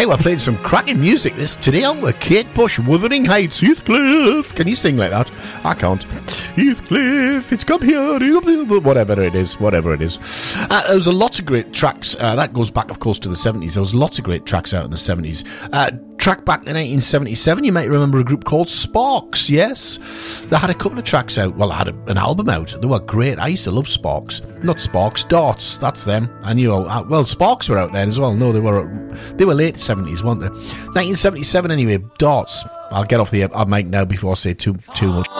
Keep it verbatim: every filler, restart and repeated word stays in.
Hey, we're playing some cracking music this today, aren't we? Kate Bush, Wuthering Heights, Heathcliff. Can you sing like that? I can't. Heathcliff, it's come here. Whatever it is, whatever it is. Uh, there was a lot of great tracks. Uh, that goes back, of course, to the seventies. There was lots of great tracks out in the seventies. Uh, track back in nineteen seventy-seven, you might remember a group called Sparks, yes? They had a couple of tracks out. Well, they had a, an album out. They were great. I used to love Sparks. Not Sparks, Darts. That's them. I knew. Uh, well, Sparks were out then as well. No, they were they were late seventies, weren't they? nineteen seventy-seven, anyway. Darts. I'll get off the uh, mic now before I say too too much.